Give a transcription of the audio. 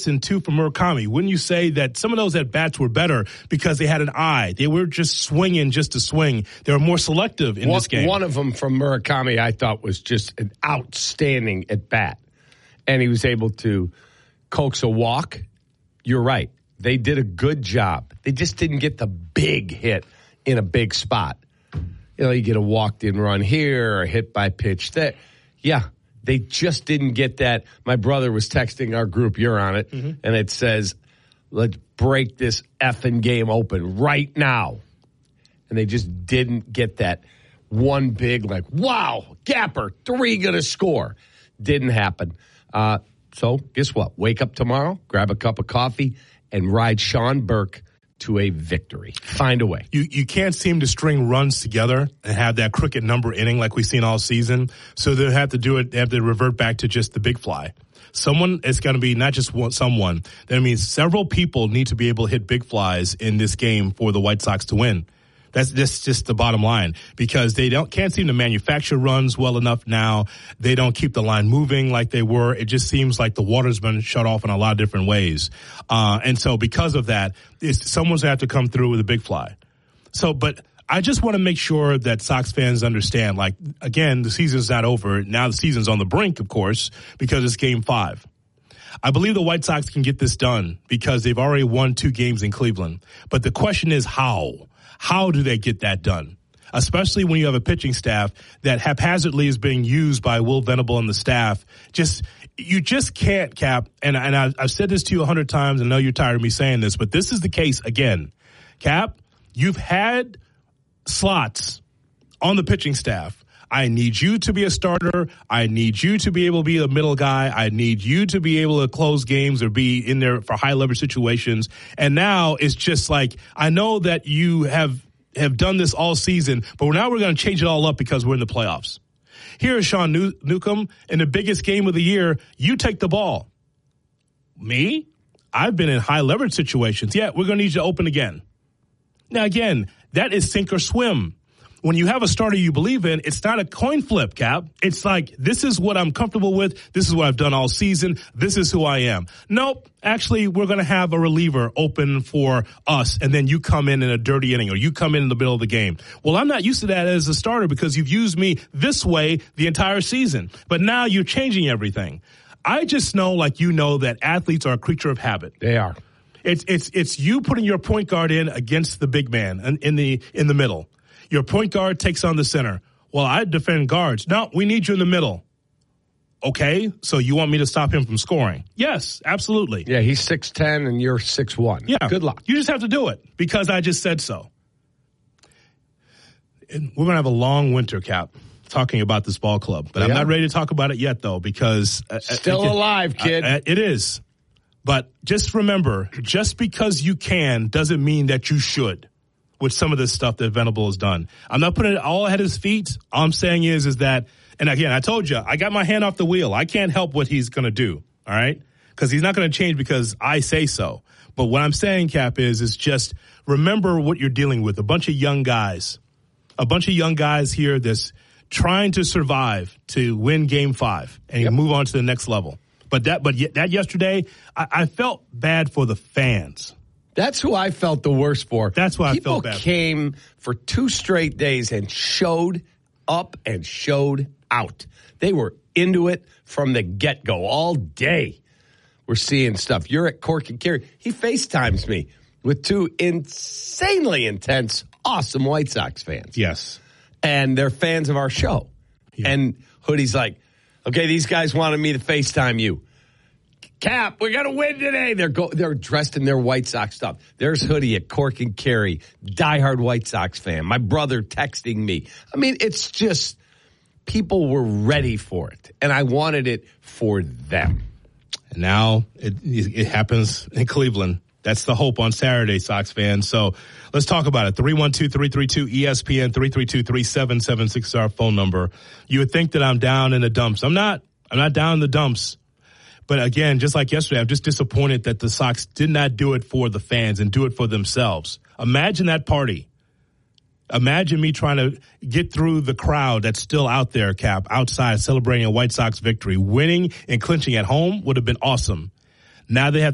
at-bats and 2 from Murakami. Wouldn't you say that some of those at-bats were better because they had an eye? They were just swinging just to swing. They were more selective in this game. One of them from Murakami I thought was just an outstanding at-bat. And he was able to coax a walk. You're right. They did a good job. They just didn't get the big hit in a big spot. You get a walked-in run here or a hit by pitch there. Yeah, they just didn't get that. My brother was texting our group, you're on it, and it says, let's break this effing game open right now. And they just didn't get that one big, wow, Gapper, 3 going to score. Didn't happen. So guess what? Wake up tomorrow, grab a cup of coffee, and ride Sean Burke to a victory. Find a way. You can't seem to string runs together and have that cricket number inning like we've seen all season. So they have to do it. They have to revert back to just the big fly. Someone is going to be not just someone. That means several people need to be able to hit big flies in this game for the White Sox to win. That's just the bottom line, because they can't seem to manufacture runs well enough now. They don't keep the line moving like they were. It just seems like the water's been shut off in a lot of different ways. And so because of that, someone's going to have to come through with a big fly. But I just want to make sure that Sox fans understand, again, the season's not over. Now the season's on the brink, of course, because it's Game 5. I believe the White Sox can get this done because they've already won 2 games in Cleveland. But the question is how? How do they get that done? Especially when you have a pitching staff that haphazardly is being used by Will Venable and the staff. You just can't, Cap, and I've said this to you 100 times, and I know you're tired of me saying this, but this is the case again. Cap, you've had slots on the pitching staff. I need you to be a starter. I need you to be able to be the middle guy. I need you to be able to close games or be in there for high leverage situations. And now it's just I know that you have done this all season, but now we're going to change it all up because we're in the playoffs. Here is Sean Newcomb in the biggest game of the year. You take the ball. Me? I've been in high leverage situations. Yeah, we're going to need you to open again. Now, again, that is sink or swim. When you have a starter you believe in, it's not a coin flip, Cap. It's this is what I'm comfortable with. This is what I've done all season. This is who I am. Nope. Actually, we're going to have a reliever open for us, and then you come in a dirty inning, or you come in the middle of the game. Well, I'm not used to that as a starter because you've used me this way the entire season. But now you're changing everything. I just know, that athletes are a creature of habit. They are. It's you putting your point guard in against the big man in the middle. Your point guard takes on the center. Well, I defend guards. No, we need you in the middle. Okay, so you want me to stop him from scoring? Yes, absolutely. Yeah, he's 6'10", and you're 6'1". Yeah. Good luck. You just have to do it because I just said so. And we're going to have a long winter, Cap, talking about this ball club. But I'm not ready to talk about it yet, though, because... Still alive, kid. It is. But just remember, just because you can doesn't mean that you should. With some of this stuff that Venable has done. I'm not putting it all at his feet. All I'm saying is that, and again, I told you, I got my hand off the wheel. I can't help what he's going to do, all right? Because he's not going to change because I say so. But what I'm saying, Cap, is just remember what you're dealing with. A bunch of young guys here that's trying to survive to win Game 5 and move on to the next level. But that yesterday, I felt bad for the fans. That's who I felt the worst for. That's why I felt bad. People came for 2 straight days and showed up and showed out. They were into it from the get-go all day. We're seeing stuff. You're at Cork and Kerry. He FaceTimes me with 2 insanely intense, awesome White Sox fans. Yes. And they're fans of our show. Yeah. And Hoodie's like, okay, these guys wanted me to FaceTime you. Cap, we're going to win today. They're dressed in their White Sox stuff. There's Hoodie at Cork and Kerry, diehard White Sox fan. My brother texting me. I mean, it's just people were ready for it, and I wanted it for them. And now it happens in Cleveland. That's the hope on Saturday, Sox fans. So let's talk about it. 312-332-ESPN, 332-3776 is our phone number. You would think that I'm down in the dumps. I'm not down in the dumps. But again, just like yesterday, I'm just disappointed that the Sox did not do it for the fans and do it for themselves. Imagine that party. Imagine me trying to get through the crowd that's still out there, Cap, outside celebrating a White Sox victory. Winning and clinching at home would have been awesome. Now they have